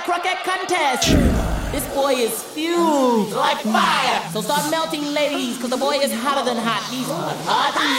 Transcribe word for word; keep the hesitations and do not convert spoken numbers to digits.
croquette contest. This boy is fused like fire. So start melting, ladies, cause the boy is hotter than hot. He's hot.